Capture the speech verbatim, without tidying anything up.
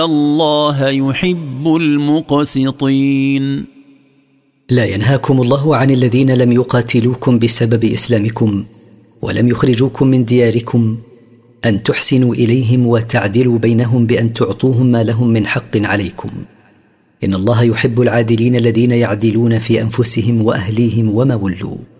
الله يحب المقسطين. لا ينهاكم الله عن الذين لم يقاتلوكم بسبب إسلامكم ولم يخرجوكم من دياركم أن تحسنوا إليهم وتعدلوا بينهم بأن تعطوهم ما لهم من حق عليكم. إن الله يحب العادلين الذين يعدلون في أنفسهم وأهليهم وما ولوا.